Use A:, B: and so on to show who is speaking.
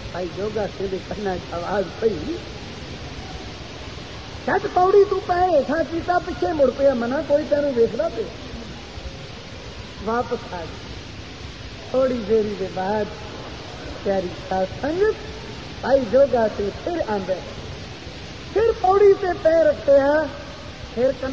A: भाई जोगा सिंह कन्ना आवाज पई छत पौड़ी तू पै हेठा कीता पिछे मुड़ पिया मना कोई तेनू वेखदा पे वापस आ गई। थोड़ी देरी के बाद प्यारी संगत भाई जोगा सिंह फिर आंदे फिर पौड़ी से पैर रखते हैं फिर